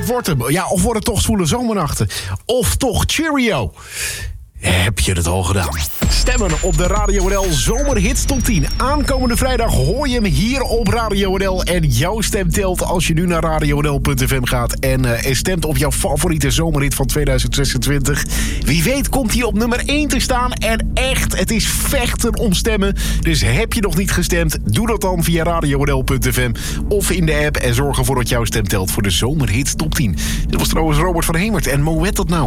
wordt hem. Ja, of wordt het toch zwoele zomernachten? Of toch Cheerio? Heb je het al gedaan? Stemmen op de Radio NL Zomerhits Top 10. Aankomende vrijdag hoor je hem hier op Radio NL. En jouw stem telt als je nu naar radionl.fm gaat en stemt op jouw favoriete zomerhit van 2026. Wie weet komt hij op nummer 1 te staan. En echt, het is vechten om stemmen. Dus heb je nog niet gestemd, doe dat dan via radionl.fm of in de app. En zorg ervoor dat jouw stem telt voor de Zomerhits Top 10. Dit was trouwens Robert van Hemert en Moet dat nou?